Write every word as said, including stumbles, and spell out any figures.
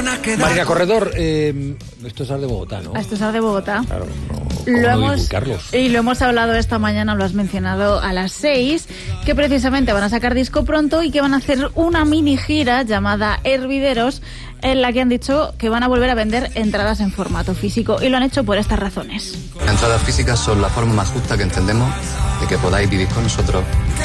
van a quedar. Marina Corredor, eh, esto es Ar de Bogotá, ¿no? Esto es Ar de Bogotá. Claro, no. Lo no hemos, divulgarlos? y lo hemos hablado esta mañana, lo has mencionado a las seis, que precisamente van a sacar disco pronto y que van a hacer una mini gira llamada Hervideros, en la que han dicho que van a volver a vender entradas en formato físico, y lo han hecho por estas razones. Las entradas físicas son la forma más justa que entendemos de que podáis vivir con nosotros